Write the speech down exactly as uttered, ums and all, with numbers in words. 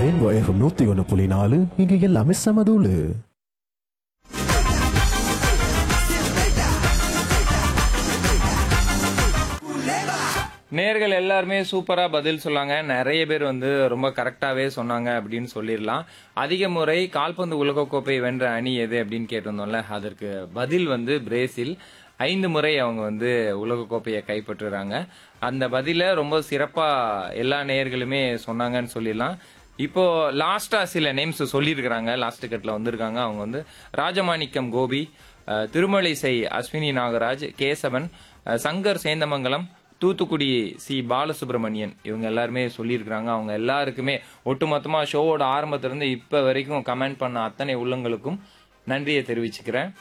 Rainbow FM நூத்தி ஒன்று புள்ளி நாலு இங்க எல்லாமே சமதூளு. நேர்கள் எல்லாருமே சூப்பரா பதில் சொன்னாங்க. நிறைய பேர் வந்து ரொம்ப கரெக்டாவே சொன்னாங்க அப்படின்னு சொல்லிடலாம். அதிக முறை கால்பந்து உலகக்கோப்பை வென்ற அணி எது அப்படின்னு கேட்டிருந்தோம்ல, அதற்கு பதில் வந்து பிரேசில். ஐந்து முறை அவங்க வந்து உலகக்கோப்பையை கைப்பற்றுறாங்க. அந்த பதில ரொம்ப சிறப்பா எல்லா நேயர்களுமே சொன்னாங்கன்னு சொல்லிடலாம். இப்போ லாஸ்டா சில நேம்ஸ் சொல்லியிருக்கிறாங்க, லாஸ்ட் கட்ல வந்திருக்காங்க. அவங்க வந்து ராஜமாணிக்கம் கோபி, அஹ், திருமலிசை அஸ்வினி நாகராஜ், கேசவன், அஹ், சங்கர் சேந்தமங்கலம், தூத்துக்குடி சி பாலசுப்ரமணியன், இவங்க எல்லாருமே சொல்லியிருக்கிறாங்க. அவங்க எல்லாருக்குமே ஒட்டுமொத்தமா ஷோவோட ஆரம்பத்திலிருந்து இப்ப வரைக்கும் கமெண்ட் பண்ண அத்தனை உள்ளங்களுக்கும் நன்றியை தெரிவிச்சுக்கிறேன்.